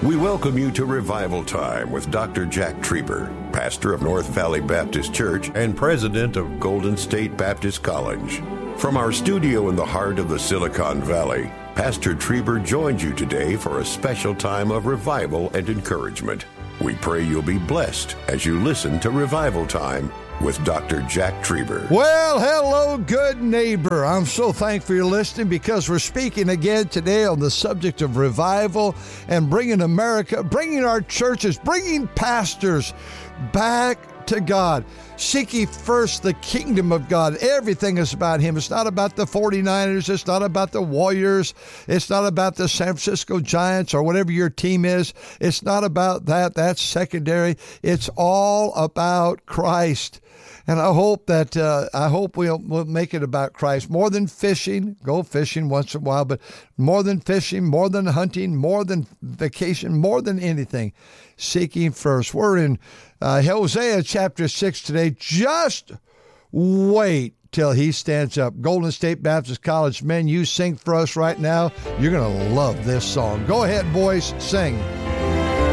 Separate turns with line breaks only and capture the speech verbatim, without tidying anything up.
We welcome you to Revival Time with Doctor Jack Trieber, pastor of North Valley Baptist Church and president of Golden State Baptist College. From our studio in the heart of the Silicon Valley, Pastor Trieber joins you today for a special time of revival and encouragement. We pray you'll be blessed as you listen to Revival Time with Doctor Jack Trieber.
Well, hello, good neighbor. I'm so thankful you're listening because we're speaking again today on the subject of revival and bringing America, bringing our churches, bringing pastors back to God. Seek ye first the kingdom of God. Everything is about Him. It's not about the forty-niners. It's not about the Warriors. It's not about the San Francisco Giants or whatever your team is. It's not about that. That's secondary. It's all about Christ. And I hope that uh, I hope we'll, we'll make it about Christ. More than fishing, go fishing once in a while, but more than fishing, more than hunting, more than vacation, more than anything, seeking first. We're in uh, Hosea chapter six today. Just wait till he stands up. Golden State Baptist College men, you sing for us right now. You're going to love this song. Go ahead, boys, sing.